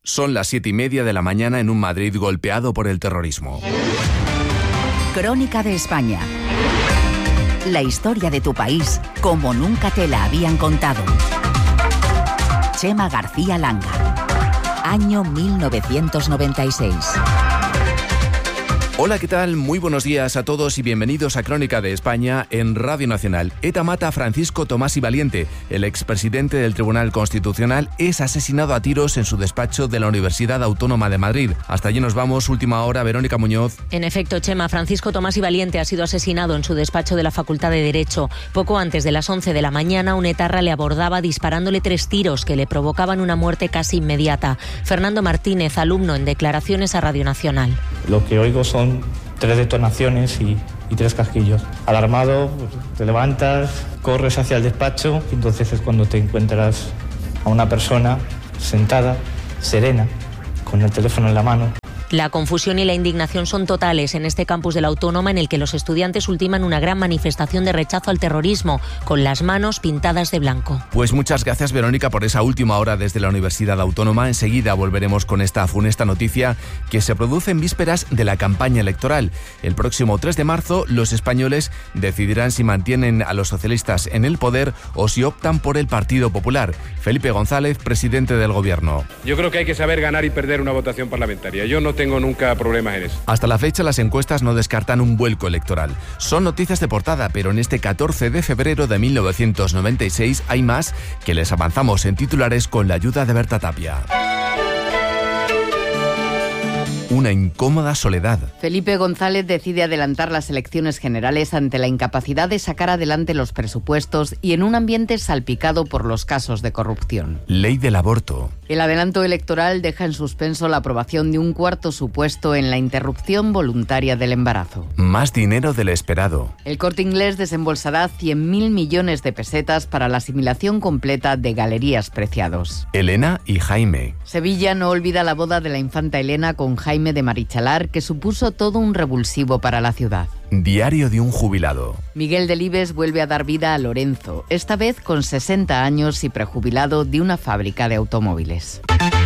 Son las 7:30 de la mañana en un Madrid golpeado por el terrorismo. Crónica de España. La historia de tu país como nunca te la habían contado. Chema García Langa. Año 1996. Hola, ¿qué tal? Muy buenos días a todos y bienvenidos a Crónica de España en Radio Nacional. ETA mata a Francisco Tomás y Valiente. El expresidente del Tribunal Constitucional es asesinado a tiros en su despacho de la Universidad Autónoma de Madrid. Hasta allí nos vamos. Última hora, Verónica Muñoz. En efecto, Chema, Francisco Tomás y Valiente ha sido asesinado en su despacho de la Facultad de Derecho. Poco antes de las 11 de la mañana, un etarra le abordaba disparándole 3 tiros que le provocaban una muerte casi inmediata. Fernando Martínez, alumno, en declaraciones a Radio Nacional. Lo que oigo son 3 detonaciones y 3 casquillos. Alarmado, te levantas, corres hacia el despacho y entonces es cuando te encuentras a una persona sentada, serena, con el teléfono en la mano. La confusión y la indignación son totales en este campus de la Autónoma, en el que los estudiantes ultiman una gran manifestación de rechazo al terrorismo, con las manos pintadas de blanco. Pues muchas gracias, Verónica, por esa última hora desde la Universidad Autónoma. Enseguida volveremos con esta funesta noticia que se produce en vísperas de la campaña electoral. El próximo 3 de marzo, los españoles decidirán si mantienen a los socialistas en el poder o si optan por el Partido Popular. Felipe González, presidente del Gobierno. Yo creo que hay que saber ganar y perder una votación parlamentaria. Yo no tengo nunca problemas en eso. Hasta la fecha, las encuestas no descartan un vuelco electoral. Son noticias de portada, pero en este 14 de febrero de 1996 hay más que les avanzamos en titulares con la ayuda de Berta Tapia. Una incómoda soledad. Felipe González decide adelantar las elecciones generales ante la incapacidad de sacar adelante los presupuestos y en un ambiente salpicado por los casos de corrupción. Ley del aborto. El adelanto electoral deja en suspenso la aprobación de un cuarto supuesto en la interrupción voluntaria del embarazo. Más dinero del esperado. El Corte Inglés desembolsará 100.000 millones de pesetas para la asimilación completa de Galerías Preciados. Elena y Jaime. Sevilla no olvida la boda de la infanta Elena con Jaime de Marichalar, que supuso todo un revulsivo para la ciudad. Diario de un jubilado. Miguel Delibes vuelve a dar vida a Lorenzo, esta vez con 60 años y prejubilado de una fábrica de automóviles.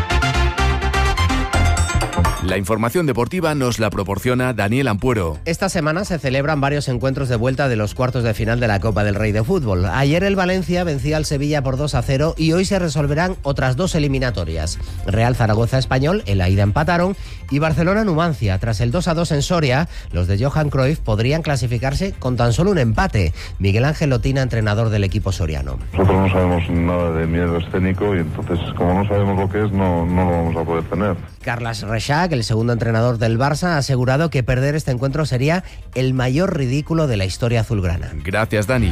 La información deportiva nos la proporciona Daniel Ampuero. Esta semana se celebran varios encuentros de vuelta de los cuartos de final de la Copa del Rey de Fútbol. Ayer el Valencia vencía al Sevilla por 2-0 y hoy se resolverán otras 2 eliminatorias. Real Zaragoza-Español, en la ida empataron, y Barcelona-Numancia. Tras el 2-2 en Soria, los de Johan Cruyff podrían clasificarse con tan solo un empate. Miguel Ángel Lotina, entrenador del equipo soriano. Nosotros no sabemos nada de miedo escénico y entonces, como no sabemos lo que es, no lo vamos a poder tener. Carles Reixac, el segundo entrenador del Barça, ha asegurado que perder este encuentro sería el mayor ridículo de la historia azulgrana. Gracias, Dani.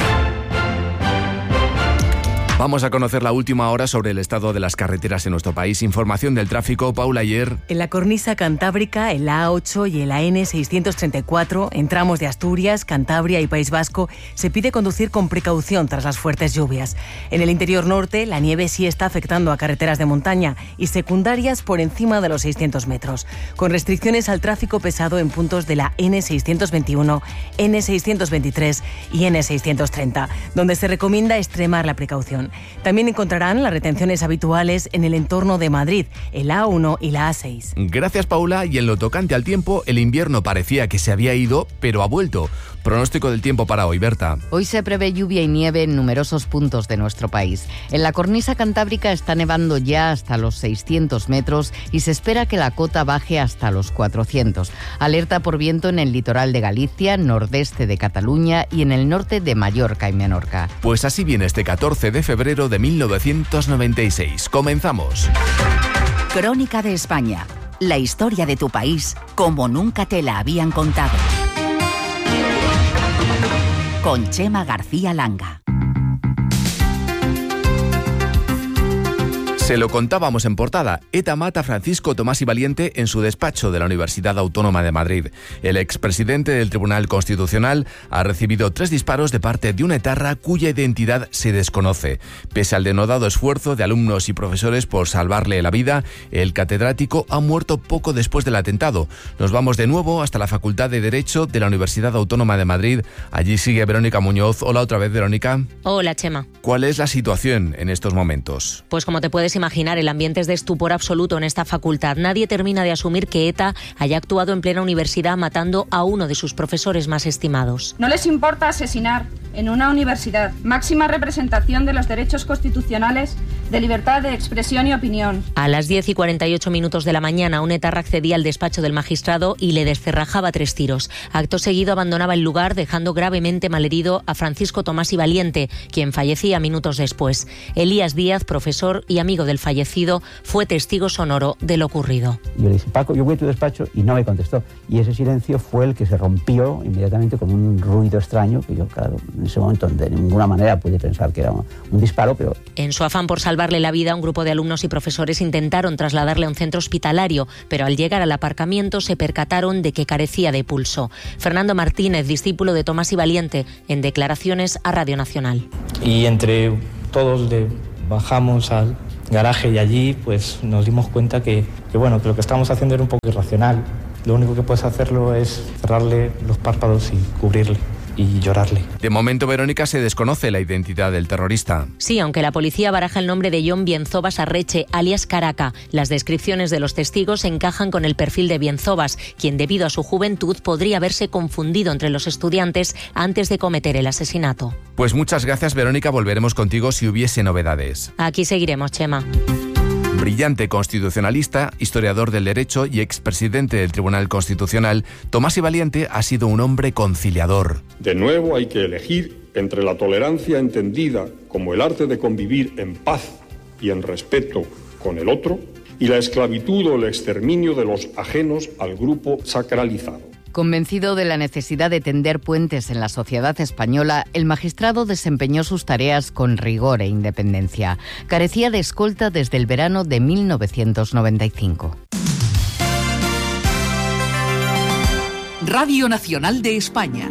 Vamos a conocer la última hora sobre el estado de las carreteras en nuestro país. Información del tráfico, Paula Ayer. En la cornisa cantábrica, en la A8 y en la N634, en tramos de Asturias, Cantabria y País Vasco, se pide conducir con precaución tras las fuertes lluvias. En el interior norte, la nieve sí está afectando a carreteras de montaña y secundarias por encima de los 600 metros, con restricciones al tráfico pesado en puntos de la N621, N623 y N630, donde se recomienda extremar la precaución. También encontrarán las retenciones habituales en el entorno de Madrid, el A1 y la A6. Gracias, Paula. Y en lo tocante al tiempo, el invierno parecía que se había ido, pero ha vuelto. Pronóstico del tiempo para hoy, Berta. Hoy se prevé lluvia y nieve en numerosos puntos de nuestro país. En la cornisa cantábrica está nevando ya hasta los 600 metros y se espera que la cota baje hasta los 400. Alerta por viento en el litoral de Galicia, nordeste de Cataluña y en el norte de Mallorca y Menorca. Pues así viene este 14 de febrero de 1996. Comenzamos. Crónica de España. La historia de tu país como nunca te la habían contado. Con Chema García Langa. Se lo contábamos en portada. ETA mata a Francisco Tomás y Valiente en su despacho de la Universidad Autónoma de Madrid. El expresidente del Tribunal Constitucional ha recibido 3 disparos de parte de una etarra cuya identidad se desconoce. Pese al denodado esfuerzo de alumnos y profesores por salvarle la vida, el catedrático ha muerto poco después del atentado. Nos vamos de nuevo hasta la Facultad de Derecho de la Universidad Autónoma de Madrid. Allí sigue Verónica Muñoz. Hola otra vez, Verónica. Hola, Chema. ¿Cuál es la situación en estos momentos? Pues como te puedes puedes imaginar, el ambiente es de estupor absoluto en esta facultad. Nadie termina de asumir que ETA haya actuado en plena universidad matando a uno de sus profesores más estimados. No les importa asesinar en una universidad, máxima representación de los derechos constitucionales de libertad de expresión y opinión. A las 10:48 de la mañana, un etarra accedía al despacho del magistrado y le descerrajaba 3 tiros. Acto seguido abandonaba el lugar, dejando gravemente malherido a Francisco Tomás y Valiente, quien fallecía minutos después. Elías Díaz, profesor y amigo del fallecido, fue testigo sonoro de lo ocurrido. Yo le dije, Paco, yo voy a tu despacho, y no me contestó. Y ese silencio fue el que se rompió inmediatamente con un ruido extraño, que yo, claro, en ese momento de ninguna manera pude pensar que era un disparo, pero... En su afán por salvarle la vida, un grupo de alumnos y profesores intentaron trasladarle a un centro hospitalario, pero al llegar al aparcamiento se percataron de que carecía de pulso. Fernando Martínez, discípulo de Tomás y Valiente, en declaraciones a Radio Nacional. Y entre todos bajamos al garaje y allí pues nos dimos cuenta que lo que estamos haciendo era un poco irracional. Lo único que puedes hacerlo es cerrarle los párpados y cubrirle y llorarle. De momento, Verónica, se desconoce la identidad del terrorista. Sí, aunque la policía baraja el nombre de Jon Bienzobas Arreche, alias Caraca. Las descripciones de los testigos encajan con el perfil de Bienzobas, quien debido a su juventud podría haberse confundido entre los estudiantes antes de cometer el asesinato. Pues muchas gracias, Verónica. Volveremos contigo si hubiese novedades. Aquí seguiremos, Chema. Brillante constitucionalista, historiador del derecho y expresidente del Tribunal Constitucional, Tomás y Valiente ha sido un hombre conciliador. De nuevo hay que elegir entre la tolerancia entendida como el arte de convivir en paz y en respeto con el otro y la esclavitud o el exterminio de los ajenos al grupo sacralizado. Convencido de la necesidad de tender puentes en la sociedad española, el magistrado desempeñó sus tareas con rigor e independencia. Carecía de escolta desde el verano de 1995. Radio Nacional de España.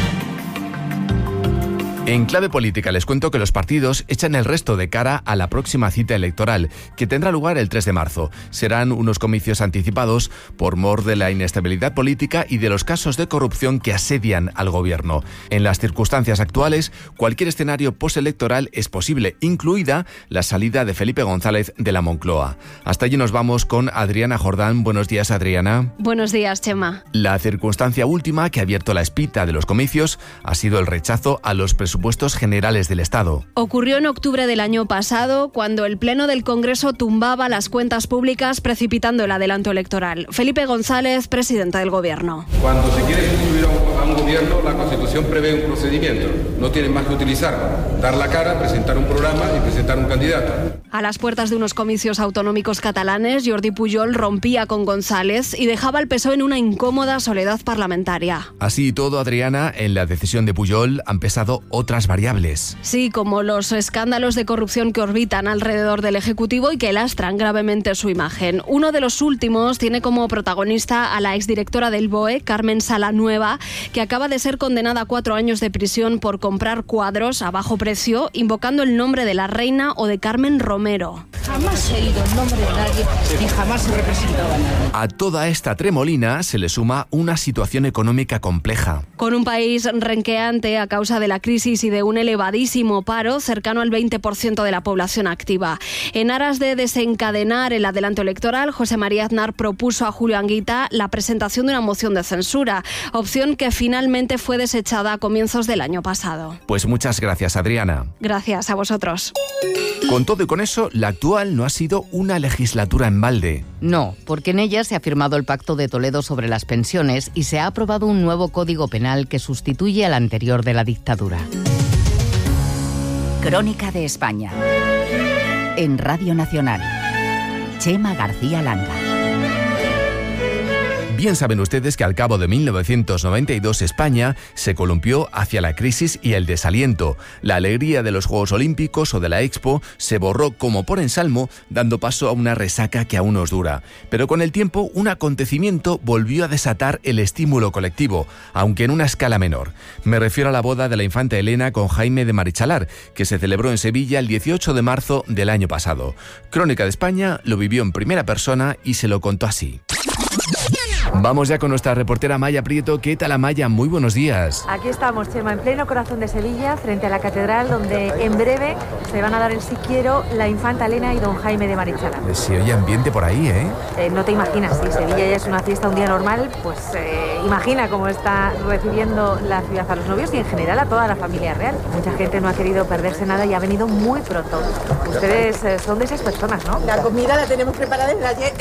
En clave política les cuento que los partidos echan el resto de cara a la próxima cita electoral, que tendrá lugar el 3 de marzo. Serán unos comicios anticipados por mor de la inestabilidad política y de los casos de corrupción que asedian al gobierno. En las circunstancias actuales, cualquier escenario postelectoral es posible, incluida la salida de Felipe González de la Moncloa. Hasta allí nos vamos con Adriana Jordán. Buenos días, Adriana. Buenos días, Chema. La circunstancia última que ha abierto la espita de los comicios ha sido el rechazo a los presupuestos generales del Estado. Ocurrió en octubre del año pasado, cuando el Pleno del Congreso tumbaba las cuentas públicas precipitando el adelanto electoral. Felipe González, presidente del Gobierno. Cuando se quiere sustituir a un gobierno, la Constitución prevé un procedimiento. No tienen más que utilizarlo. Dar la cara, presentar un programa y presentar un candidato. A las puertas de unos comicios autonómicos catalanes, Jordi Pujol rompía con González y dejaba al PSOE en una incómoda soledad parlamentaria. Así y todo, Adriana, en la decisión de Pujol han pesado otras variables. Sí, como los escándalos de corrupción que orbitan alrededor del Ejecutivo y que lastran gravemente su imagen. Uno de los últimos tiene como protagonista a la exdirectora del BOE, Carmen Salanueva, que acaba de ser condenada a 4 años de prisión por comprar cuadros a bajo precio, invocando el nombre de la reina o de Carmen Romero. Jamás he oído el nombre de nadie ni jamás he representado a nadie. A toda esta tremolina se le suma una situación económica compleja. Con un país renqueante a causa de la crisis y de un elevadísimo paro, cercano al 20% de la población activa. En aras de desencadenar el adelanto electoral, José María Aznar propuso a Julio Anguita la presentación de una moción de censura, opción que finalmente fue desechada a comienzos del año pasado. Pues muchas gracias, Adriana. Gracias a vosotros. Con todo y con eso, la actual no ha sido una legislatura en balde. No, porque en ella se ha firmado el Pacto de Toledo sobre las pensiones y se ha aprobado un nuevo Código Penal que sustituye al anterior de la dictadura. Crónica de España. En Radio Nacional. Chema García Langa. Bien saben ustedes que al cabo de 1992 España se columpió hacia la crisis y el desaliento. La alegría de los Juegos Olímpicos o de la Expo se borró como por ensalmo, dando paso a una resaca que aún nos dura. Pero con el tiempo, un acontecimiento volvió a desatar el estímulo colectivo, aunque en una escala menor. Me refiero a la boda de la infanta Elena con Jaime de Marichalar, que se celebró en Sevilla el 18 de marzo del año pasado. Crónica de España lo vivió en primera persona y se lo contó así. Vamos ya con nuestra reportera Maya Prieto. ¿Qué tal, Maya? Muy buenos días. Aquí estamos, Chema, en pleno corazón de Sevilla, frente a la catedral, donde en breve se van a dar el sí quiero la infanta Elena y don Jaime de Marichalar. Se oye ambiente por ahí, ¿eh? No te imaginas, si Sevilla ya es una fiesta un día normal, pues imagina cómo está recibiendo la ciudad a los novios y en general a toda la familia real. Mucha gente no ha querido perderse nada y ha venido muy pronto. Ustedes son de esas personas, ¿no? La comida la tenemos preparada desde ayer.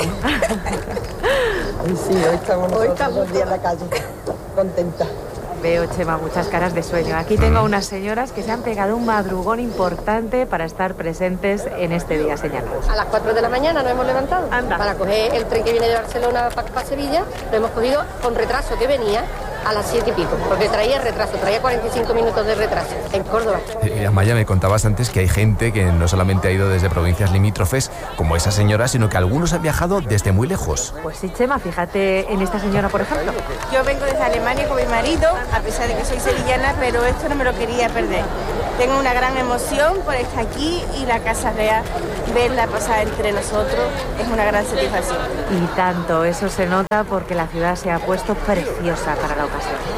Sí, hoy estamos un día en la calle, contenta. Veo, Chema, muchas caras de sueño. Aquí tengo a unas señoras que se han pegado un madrugón importante para estar presentes en este día señalado. A las 4 de la mañana nos hemos levantado. Anda. Para coger el tren que viene de Barcelona para Sevilla. Lo hemos cogido con retraso que venía a las 7 y pico, porque traía retraso, traía 45 minutos de retraso en Córdoba. Amaya, me contabas antes que hay gente que no solamente ha ido desde provincias limítrofes, como esa señora, sino que algunos han viajado desde muy lejos. Pues sí, Chema, fíjate en esta señora, por ejemplo. Yo vengo desde Alemania con mi marido, a pesar de que soy sevillana, pero esto no me lo quería perder. Tengo una gran emoción por estar aquí y la Casa Real, verla pasar entre nosotros, es una gran satisfacción. Y tanto, eso se nota porque la ciudad se ha puesto preciosa para la ocasión.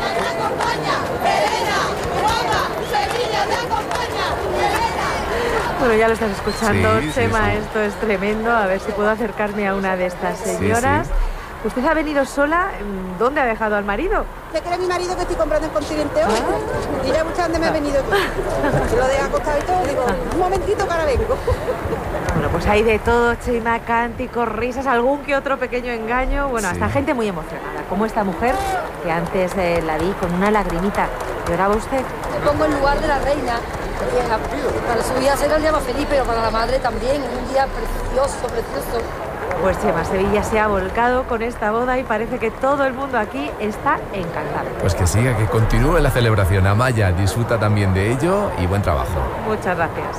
Bueno, ya lo estás escuchando, sí, Chema, sí. Esto es tremendo. A ver si puedo acercarme a una de estas señoras. Sí. ¿Usted ha venido sola? ¿Dónde ha dejado al marido? ¿Te crees mi marido que estoy comprando en Continente hoy? Mira mucho dónde me he venido tú. Se lo dejo acostado y todo, digo, un momentito que ahora vengo. Bueno, pues hay de todo, Chema, cánticos, risas, algún que otro pequeño engaño. Bueno, hasta gente muy emocionada, como esta mujer que antes la vi con una lagrimita. ¿Lloraba usted? Me pongo en lugar de la reina. Para su vida se lo llama feliz, pero para la madre también. Es un día precioso, precioso. Pues Chema, Sevilla se ha volcado con esta boda y parece que todo el mundo aquí está encantado. Pues que siga, que continúe la celebración. Amaya, disfruta también de ello y buen trabajo. Muchas gracias.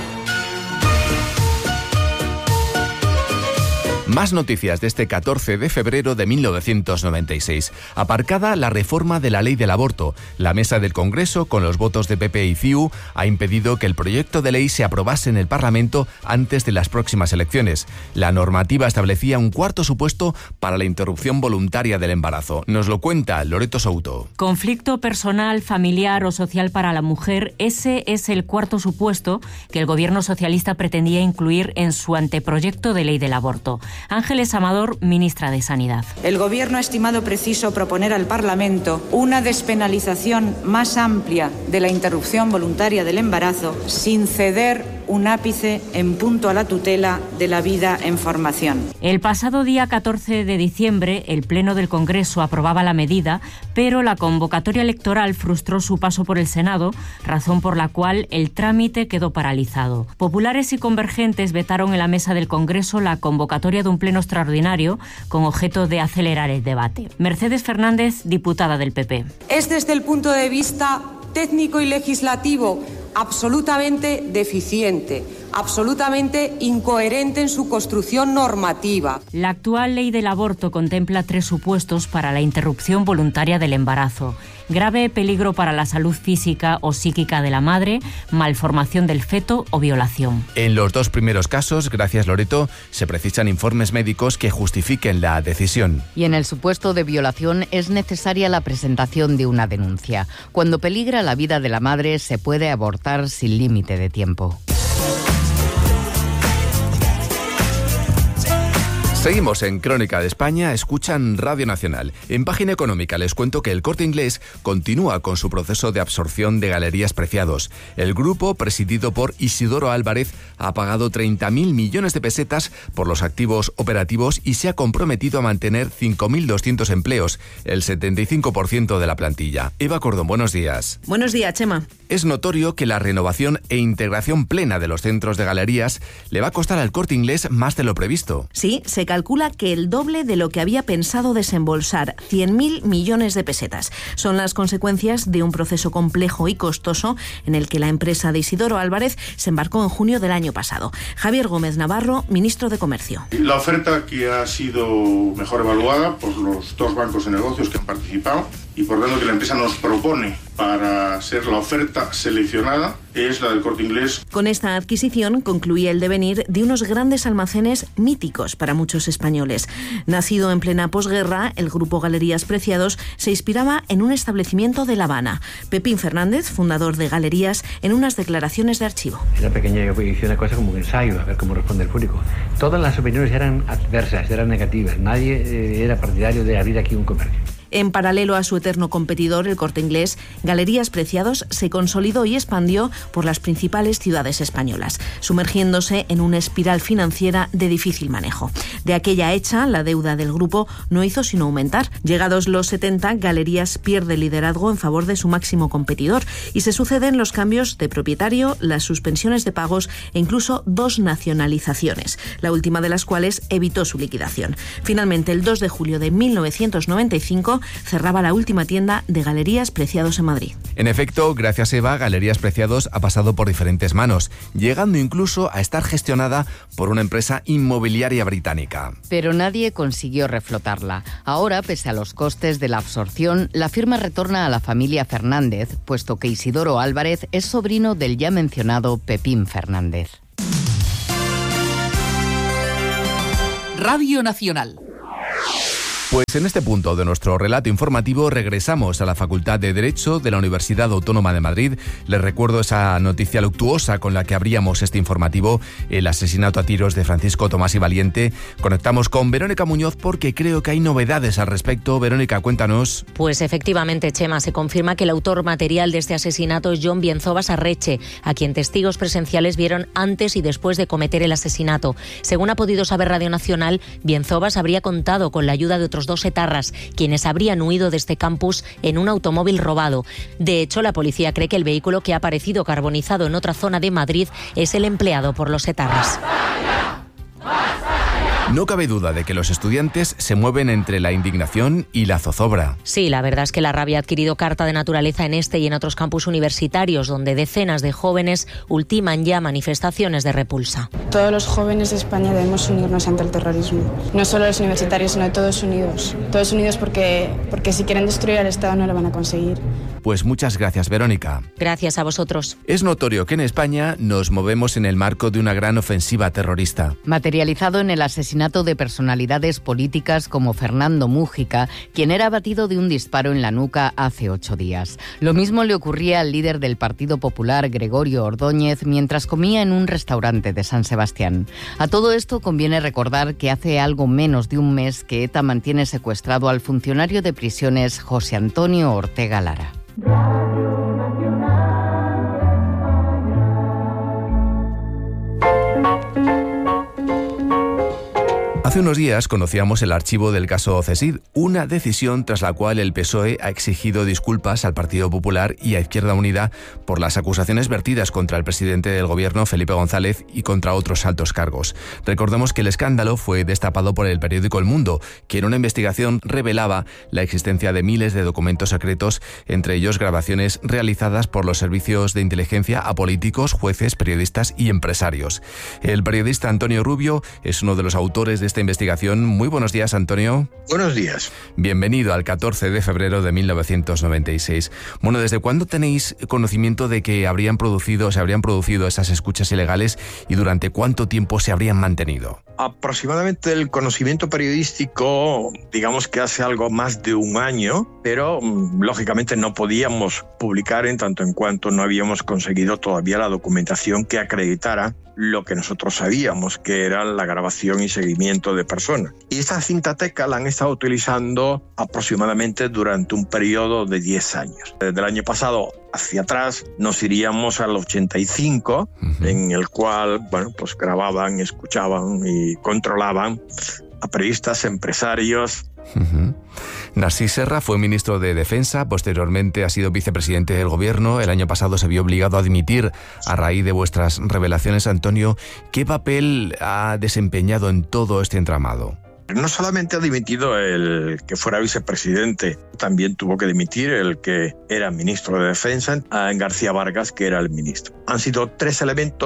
Más noticias de este 14 de febrero de 1996. Aparcada la reforma de la ley del aborto. La mesa del Congreso, con los votos de PP y CiU, ha impedido que el proyecto de ley se aprobase en el Parlamento antes de las próximas elecciones. La normativa establecía un cuarto supuesto para la interrupción voluntaria del embarazo. Nos lo cuenta Loreto Souto. Conflicto personal, familiar o social para la mujer. Ese es el cuarto supuesto que el gobierno socialista pretendía incluir en su anteproyecto de ley del aborto. Ángeles Amador, ministra de Sanidad. El Gobierno ha estimado preciso proponer al Parlamento una despenalización más amplia de la interrupción voluntaria del embarazo sin ceder un ápice en punto a la tutela de la vida en formación. El pasado día 14 de diciembre, el Pleno del Congreso aprobaba la medida, pero la convocatoria electoral frustró su paso por el Senado, razón por la cual el trámite quedó paralizado. Populares y convergentes vetaron en la mesa del Congreso la convocatoria de un pleno extraordinario con objeto de acelerar el debate. Mercedes Fernández, diputada del PP. Es desde el punto de vista técnico y legislativo absolutamente deficiente, absolutamente incoherente en su construcción normativa. La actual ley del aborto contempla 3 supuestos para la interrupción voluntaria del embarazo: grave peligro para la salud física o psíquica de la madre, malformación del feto o violación. En los 2 primeros casos, gracias Loreto, se precisan informes médicos que justifiquen la decisión. Y en el supuesto de violación es necesaria la presentación de una denuncia. Cuando peligra la vida de la madre, se puede abortar sin límite de tiempo. Seguimos en Crónica de España, escuchan Radio Nacional. En Página Económica les cuento que el Corte Inglés continúa con su proceso de absorción de Galerías Preciados. El grupo, presidido por Isidoro Álvarez, ha pagado 30.000 millones de pesetas por los activos operativos y se ha comprometido a mantener 5.200 empleos, el 75% de la plantilla. Eva Cordón, buenos días. Buenos días, Chema. Es notorio que la renovación e integración plena de los centros de galerías le va a costar al Corte Inglés más de lo previsto. Sí, se calcula que el doble de lo que había pensado desembolsar, 100.000 millones de pesetas. Son las consecuencias de un proceso complejo y costoso en el que la empresa de Isidoro Álvarez se embarcó en junio del año pasado. Javier Gómez Navarro, ministro de Comercio. La oferta que ha sido mejor evaluada por los 2 bancos de negocios que han participado y por tanto que la empresa nos propone para ser la oferta seleccionada es la del Corte Inglés. Con esta adquisición concluía el devenir de unos grandes almacenes míticos para muchos españoles. Nacido en plena posguerra, el grupo Galerías Preciados se inspiraba en un establecimiento de La Habana. Pepín Fernández, fundador de Galerías, en unas declaraciones de archivo. Era pequeña, yo hice una cosa como un ensayo, a ver cómo responde el público. Todas las opiniones eran adversas, eran negativas. Nadie era partidario de abrir aquí un comercio. En paralelo a su eterno competidor, el Corte Inglés, Galerías Preciados se consolidó y expandió por las principales ciudades españolas, sumergiéndose en una espiral financiera de difícil manejo. De aquella hecha, la deuda del grupo no hizo sino aumentar. Llegados los 70, Galerías pierde liderazgo en favor de su máximo competidor y se suceden los cambios de propietario, las suspensiones de pagos e incluso 2 nacionalizaciones, la última de las cuales evitó su liquidación. Finalmente, el 2 de julio de 1995, cerraba la última tienda de Galerías Preciados en Madrid. En efecto, gracias Eva, Galerías Preciados ha pasado por diferentes manos, llegando incluso a estar gestionada por una empresa inmobiliaria británica. Pero nadie consiguió reflotarla. Ahora, pese a los costes de la absorción, la firma retorna a la familia Fernández, puesto que Isidoro Álvarez es sobrino del ya mencionado Pepín Fernández. Radio Nacional. Pues en este punto de nuestro relato informativo regresamos a la Facultad de Derecho de la Universidad Autónoma de Madrid. Les recuerdo esa noticia luctuosa con la que abríamos este informativo, el asesinato a tiros de Francisco Tomás y Valiente. Conectamos con Verónica Muñoz porque creo que hay novedades al respecto. Verónica, cuéntanos. Pues efectivamente, Chema, se confirma que el autor material de este asesinato es Jon Bienzobas Arreche, a quien testigos presenciales vieron antes y después de cometer el asesinato. Según ha podido saber Radio Nacional, Bienzobas habría contado con la ayuda de otros 2 etarras, quienes habrían huido de este campus en un automóvil robado. De hecho, la policía cree que el vehículo que ha aparecido carbonizado en otra zona de Madrid es el empleado por los etarras. No cabe duda de que los estudiantes se mueven entre la indignación y la zozobra. Sí, la verdad es que la rabia ha adquirido carta de naturaleza en este y en otros campus universitarios, donde decenas de jóvenes ultiman ya manifestaciones de repulsa. Todos los jóvenes de España debemos unirnos ante el terrorismo. No solo los universitarios, sino todos unidos. Todos unidos porque si quieren destruir al Estado no lo van a conseguir. Pues muchas gracias, Verónica. Gracias a vosotros. Es notorio que en España nos movemos en el marco de una gran ofensiva terrorista. Materializado en el asesinato de personalidades políticas como Fernando Mújica, quien era abatido de un disparo en la nuca hace 8 días. Lo mismo le ocurría al líder del Partido Popular, Gregorio Ordóñez, mientras comía en un restaurante de San Sebastián. A todo esto conviene recordar que hace algo menos de un mes que ETA mantiene secuestrado al funcionario de prisiones José Antonio Ortega Lara. Hace unos días conocíamos el archivo del caso CSID, una decisión tras la cual el PSOE ha exigido disculpas al Partido Popular y a Izquierda Unida por las acusaciones vertidas contra el presidente del gobierno, Felipe González, y contra otros altos cargos. Recordemos que el escándalo fue destapado por el periódico El Mundo, que en una investigación revelaba la existencia de miles de documentos secretos, entre ellos grabaciones realizadas por los servicios de inteligencia a políticos, jueces, periodistas y empresarios. El periodista Antonio Rubio es uno de los autores de esta investigación. Muy buenos días, Antonio. Buenos días. Bienvenido al 14 de febrero de 1996. Bueno, ¿desde cuándo tenéis conocimiento de que se habrían producido esas escuchas ilegales y durante cuánto tiempo se habrían mantenido? Aproximadamente el conocimiento periodístico, digamos que hace algo más de un año, pero lógicamente no podíamos publicar en tanto en cuanto no habíamos conseguido todavía la documentación que acreditara lo que nosotros sabíamos, que era la grabación y seguimiento de personas. Y esta cintateca la han estado utilizando aproximadamente durante un periodo de 10 años. Desde el año pasado hacia atrás nos iríamos al 85, en el cual, pues grababan, escuchaban y controlaban a periodistas, empresarios. Narcís Serra fue ministro de Defensa, posteriormente ha sido vicepresidente del gobierno. El año pasado se vio obligado a dimitir a raíz de vuestras revelaciones. Antonio, ¿qué papel ha desempeñado en todo este entramado? No solamente ha dimitido el que fuera vicepresidente, también tuvo que dimitir el que era ministro de Defensa, García Vargas, que era el ministro. Han sido 3 elementos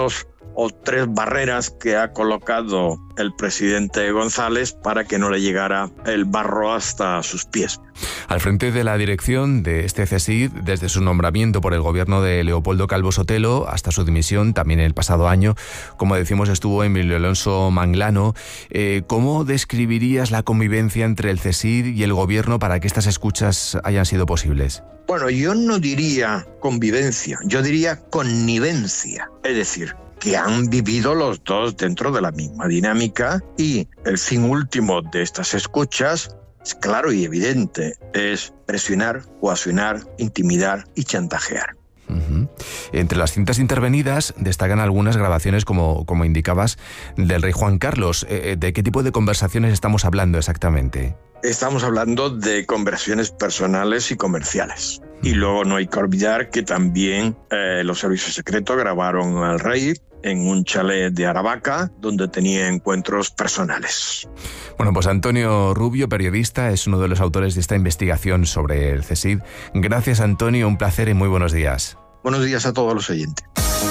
o 3 barreras que ha colocado el presidente González para que no le llegara el barro hasta sus pies. Al frente de la dirección de este CSIC, desde su nombramiento por el gobierno de Leopoldo Calvo Sotelo hasta su dimisión, también el pasado año, como decimos, estuvo Emilio Alonso Manglano. ¿Cómo describirías la convivencia entre el CSIC y el gobierno para que estas escuchas hayan sido posibles? Bueno, yo no diría convivencia, yo diría connivencia, es decir, que han vivido los dos dentro de la misma dinámica, y el fin último de estas escuchas es claro y evidente, es presionar, coaccionar, intimidar y chantajear. Uh-huh. Entre las cintas intervenidas destacan algunas grabaciones, como indicabas, del rey Juan Carlos. ¿De qué tipo de conversaciones estamos hablando exactamente? Estamos hablando de conversaciones personales y comerciales. Y luego no hay que olvidar que también los servicios secretos grabaron al rey en un chalet de Aravaca, donde tenía encuentros personales. Bueno, pues Antonio Rubio, periodista, es uno de los autores de esta investigación sobre el CSIC. Gracias, Antonio, un placer y muy buenos días. Buenos días a todos los oyentes.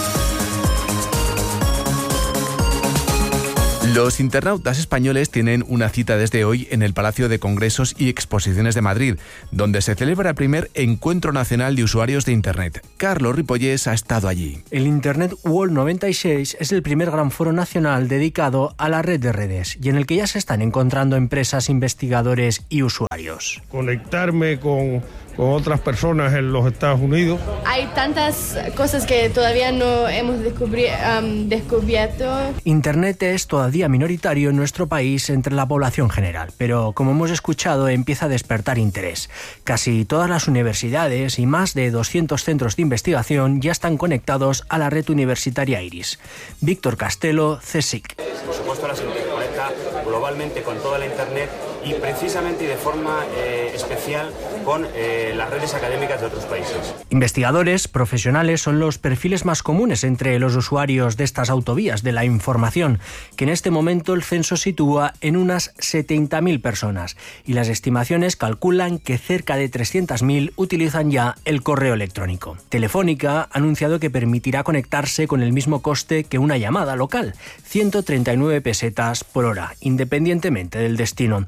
Los internautas españoles tienen una cita desde hoy en el Palacio de Congresos y Exposiciones de Madrid, donde se celebra el primer Encuentro Nacional de Usuarios de Internet. Carlos Ripollés ha estado allí. El Internet World 96 es el primer gran foro nacional dedicado a la red de redes y en el que ya se están encontrando empresas, investigadores y usuarios. Conectarme con otras personas en los Estados Unidos. Hay tantas cosas que todavía no hemos descubierto. Internet es todavía minoritario en nuestro país entre la población general, pero como hemos escuchado empieza a despertar interés. Casi todas las universidades y más de 200 centros de investigación ya están conectados a la red universitaria IRIS. Víctor Castelo, CSIC. Por supuesto, la se interconecta globalmente con toda la Internet y precisamente y de forma especial con las redes académicas de otros países. Investigadores, profesionales son los perfiles más comunes entre los usuarios de estas autovías de la información, que en este momento el censo sitúa en unas 70.000 personas y las estimaciones calculan que cerca de 300.000 utilizan ya el correo electrónico. Telefónica ha anunciado que permitirá conectarse con el mismo coste que una llamada local, 139 pesetas por hora, independientemente del destino.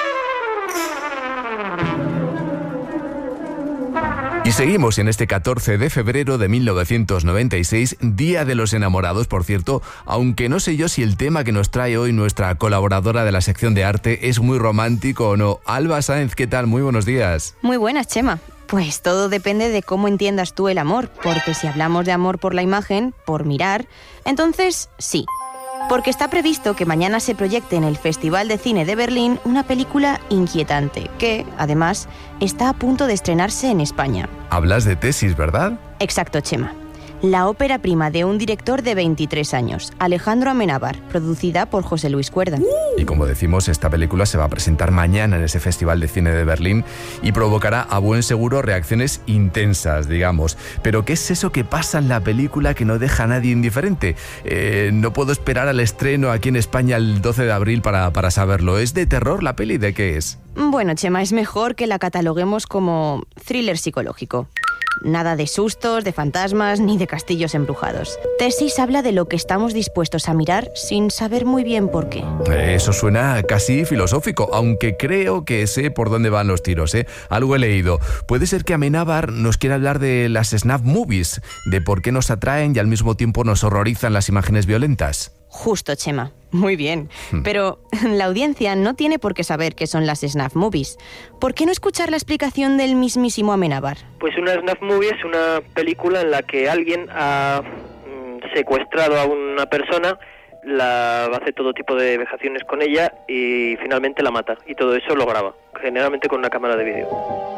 Y seguimos en este 14 de febrero de 1996, Día de los Enamorados, por cierto, aunque no sé yo si el tema que nos trae hoy nuestra colaboradora de la sección de arte es muy romántico o no. Alba Sáenz, ¿qué tal? Muy buenos días. Muy buenas, Chema. Pues todo depende de cómo entiendas tú el amor, porque si hablamos de amor por la imagen, por mirar, entonces sí. Porque está previsto que mañana se proyecte en el Festival de Cine de Berlín una película inquietante que, además, está a punto de estrenarse en España. Hablas de Tesis, ¿verdad? Exacto, Chema. La ópera prima de un director de 23 años, Alejandro Amenábar, producida por José Luis Cuerda. Y como decimos, esta película se va a presentar mañana en ese Festival de Cine de Berlín y provocará a buen seguro reacciones intensas, digamos. Pero ¿qué es eso que pasa en la película que no deja a nadie indiferente? No puedo esperar al estreno aquí en España el 12 de abril para saberlo. ¿Es de terror la peli? ¿De qué es? Bueno, Chema, es mejor que la cataloguemos como thriller psicológico. Nada de sustos, de fantasmas, ni de castillos embrujados. Tesis habla de lo que estamos dispuestos a mirar sin saber muy bien por qué. Eso suena casi filosófico, aunque creo que sé por dónde van los tiros, ¿eh? Algo he leído. Puede ser que Amenábar nos quiera hablar de las snuff movies, de por qué nos atraen y al mismo tiempo nos horrorizan las imágenes violentas. Justo, Chema. Muy bien. Pero la audiencia no tiene por qué saber qué son las snuff movies. ¿Por qué no escuchar la explicación del mismísimo Amenábar? Pues una snuff movie es una película en la que alguien ha secuestrado a una persona, hace todo tipo de vejaciones con ella y finalmente la mata. Y todo eso lo graba, generalmente con una cámara de vídeo.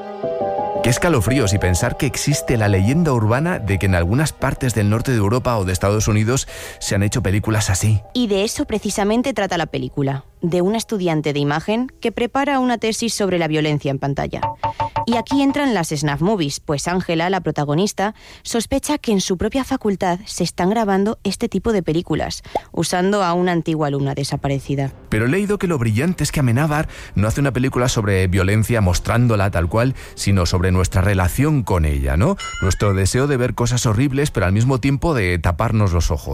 Qué escalofríos y pensar que existe la leyenda urbana de que en algunas partes del norte de Europa o de Estados Unidos se han hecho películas así. Y de eso precisamente trata la película, de una estudiante de imagen que prepara una tesis sobre la violencia en pantalla. Y aquí entran las snuff movies, pues Ángela, la protagonista, sospecha que en su propia facultad se están grabando este tipo de películas, usando a una antigua alumna desaparecida. Pero he leído que lo brillante es que Amenábar no hace una película sobre violencia mostrándola tal cual, sino sobre nuestra relación con ella, ¿no? Nuestro deseo de ver cosas horribles, pero al mismo tiempo de taparnos los ojos.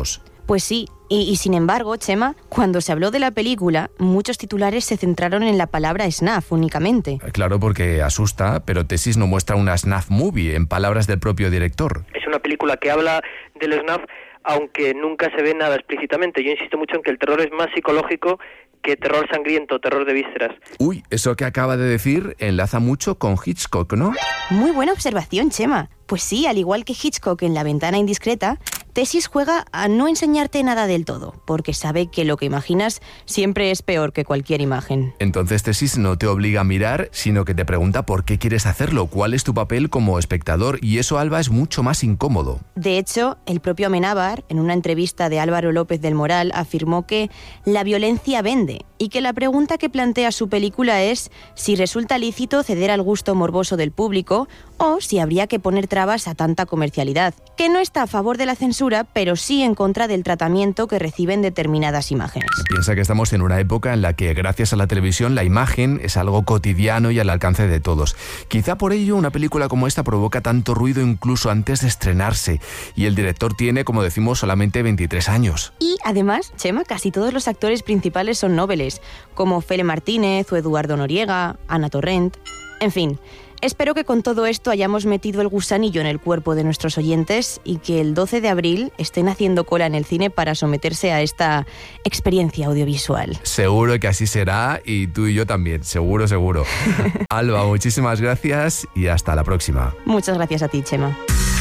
Pues sí, y sin embargo, Chema, cuando se habló de la película, muchos titulares se centraron en la palabra snuff únicamente. Claro, porque asusta, pero Tesis no muestra una snuff movie, en palabras del propio director. Es una película que habla del snuff, aunque nunca se ve nada explícitamente. Yo insisto mucho en que el terror es más psicológico que terror sangriento, terror de vísceras. Uy, eso que acaba de decir enlaza mucho con Hitchcock, ¿no? Muy buena observación, Chema. Pues sí, al igual que Hitchcock en La ventana indiscreta, Tesis juega a no enseñarte nada del todo, porque sabe que lo que imaginas siempre es peor que cualquier imagen. Entonces Tesis no te obliga a mirar, sino que te pregunta por qué quieres hacerlo, cuál es tu papel como espectador, y eso, Alba, es mucho más incómodo. De hecho, el propio Amenábar, en una entrevista de Álvaro López del Moral, afirmó que la violencia vende, y que la pregunta que plantea su película es si resulta lícito ceder al gusto morboso del público o si habría que poner trabas a tanta comercialidad, que no está a favor de la censura, pero sí en contra del tratamiento que reciben determinadas imágenes. Piensa que estamos en una época en la que, gracias a la televisión, la imagen es algo cotidiano y al alcance de todos. Quizá por ello una película como esta provoca tanto ruido incluso antes de estrenarse, y el director tiene, como decimos, solamente 23 años. Y además, Chema, casi todos los actores principales son nobles, como Fele Martínez o Eduardo Noriega, Ana Torrent, en fin. Espero que con todo esto hayamos metido el gusanillo en el cuerpo de nuestros oyentes y que el 12 de abril estén haciendo cola en el cine para someterse a esta experiencia audiovisual. Seguro que así será, y tú y yo también, seguro, seguro. Alba, muchísimas gracias y hasta la próxima. Muchas gracias a ti, Chema.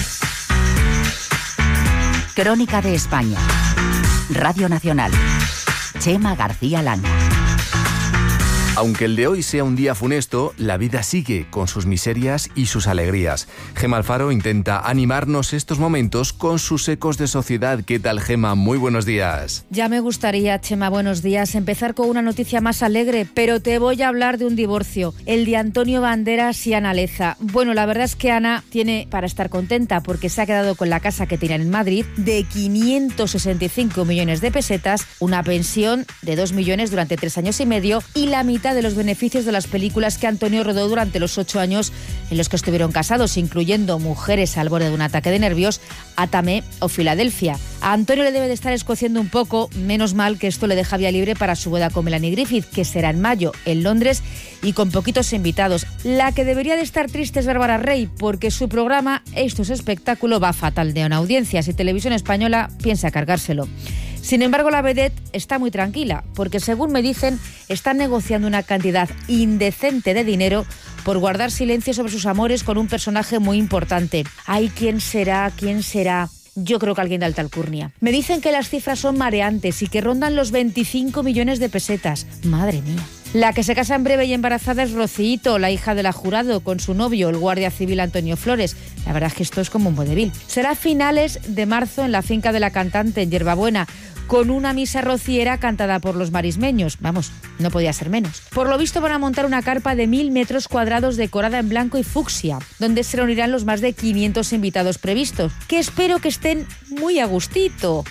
Crónica de España. Radio Nacional. Chema García Langa. Aunque el de hoy sea un día funesto, la vida sigue con sus miserias y sus alegrías. Gema Alfaro intenta animarnos estos momentos con sus ecos de sociedad. ¿Qué tal, Gema? Muy buenos días. Ya me gustaría, Chema, buenos días, empezar con una noticia más alegre, pero te voy a hablar de un divorcio, el de Antonio Banderas y Ana Leza. Bueno, la verdad es que Ana tiene para estar contenta porque se ha quedado con la casa que tienen en Madrid de 565 millones de pesetas, una pensión de 2 millones durante 3 años y medio y la mitad de los beneficios de las películas que Antonio rodó durante los 8 años en los que estuvieron casados, incluyendo Mujeres al borde de un ataque de nervios, Atame o Filadelfia. A Antonio le debe de estar escociendo un poco, menos mal que esto le deja vía libre para su boda con Melanie Griffith, que será en mayo en Londres y con poquitos invitados. La que debería de estar triste es Bárbara Rey, porque su programa Esto es espectáculo va fatal de una audiencia y Televisión Española piensa cargárselo. Sin embargo, la vedette está muy tranquila, porque según me dicen, están negociando una cantidad indecente de dinero por guardar silencio sobre sus amores con un personaje muy importante. Ay, ¿quién será? ¿Quién será? Yo creo que alguien de alta alcurnia. Me dicen que las cifras son mareantes y que rondan los 25 millones de pesetas. Madre mía. La que se casa en breve y embarazada es Rocíito, la hija del jurado, con su novio, el guardia civil Antonio Flores. La verdad es que esto es como un vodevil. Será a finales de marzo en la finca de la cantante, en Yerbabuena, con una misa rociera cantada por los marismeños. Vamos, no podía ser menos. Por lo visto van a montar una carpa de 1000 metros cuadrados decorada en blanco y fucsia, donde se reunirán los más de 500 invitados previstos, que espero que estén muy a gustito.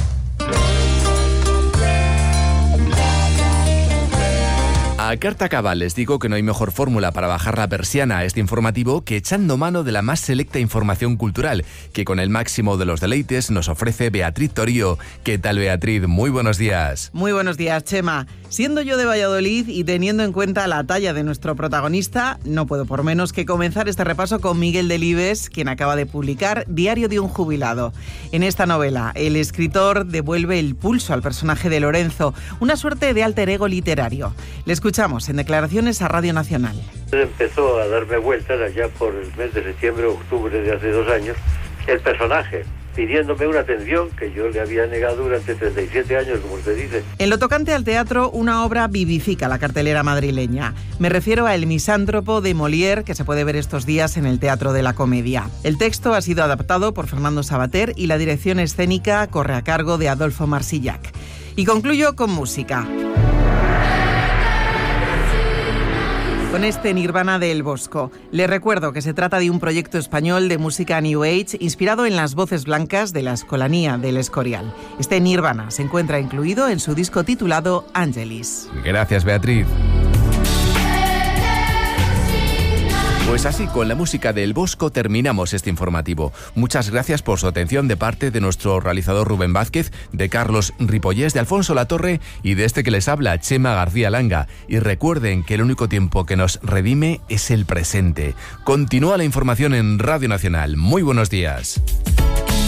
A carta cabal les digo que no hay mejor fórmula para bajar la persiana a este informativo que echando mano de la más selecta información cultural, que con el máximo de los deleites nos ofrece Beatriz Torío. ¿Qué tal, Beatriz? Muy buenos días. Muy buenos días, Chema. Siendo yo de Valladolid y teniendo en cuenta la talla de nuestro protagonista, no puedo por menos que comenzar este repaso con Miguel Delibes, quien acaba de publicar Diario de un jubilado. En esta novela, el escritor devuelve el pulso al personaje de Lorenzo, una suerte de alter ego literario. Le escuchamos en declaraciones a Radio Nacional. Empezó a darme vueltas allá por el mes de septiembre o octubre de hace 2 años, el personaje, pidiéndome una atención que yo le había negado durante 37 años, como usted dice. En lo tocante al teatro, una obra vivifica la cartelera madrileña. Me refiero a El misántropo de Molière, que se puede ver estos días en el Teatro de la Comedia. El texto ha sido adaptado por Fernando Sabater y la dirección escénica corre a cargo de Adolfo Marsillac. Y concluyo con música. Con este Nirvana de El Bosco. Les recuerdo que se trata de un proyecto español de música New Age inspirado en las voces blancas de la Escolanía del Escorial. Este Nirvana se encuentra incluido en su disco titulado Angelis. Gracias, Beatriz. Pues así, con la música del Bosco terminamos este informativo. Muchas gracias por su atención de parte de nuestro realizador Rubén Vázquez, de Carlos Ripollés, de Alfonso Latorre y de este que les habla, Chema García Langa. Y recuerden que el único tiempo que nos redime es el presente. Continúa la información en Radio Nacional. Muy buenos días.